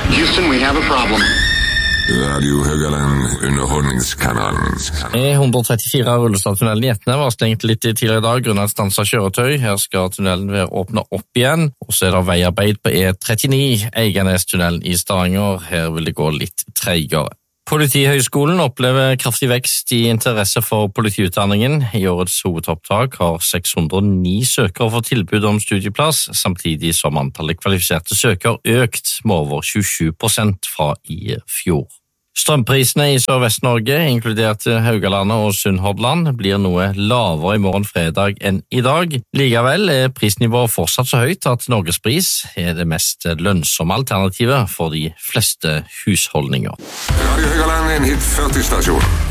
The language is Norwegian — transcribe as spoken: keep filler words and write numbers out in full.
Houston, we have a problem. Radio Høgaland, underholdningskanalen. E hundre trettifire Rullestadtunnelen i Etne var stengt litt tidligere i dag grunnet stansa kjøretøy. Her skal tunnelen være åpnet opp igjen, og så er det veiarbeid på E trettini, Eiganestunnelen i Stavanger. Her vil det gå litt treigere. Politihøgskolen opplever kraftig vekst i interesse for politiutdanningen. I årets hovedopptak har seks hundre og ni søkere fått tilbud om studieplass, samtidig som antallet kvalifiserte søkere økt med over tjuesju prosent fra i fjor. Strømprisene i Sør-Vest-Norge, inkludert Haugalandet og Sunnhordland, blir noe lavere i morgen fredag enn i dag. Likevel er prisnivået fortsatt så høyt at Norgespris er det mest lønnsomme alternativet for de fleste husholdninger. Radio Høgaland, en hit førti-stasjon.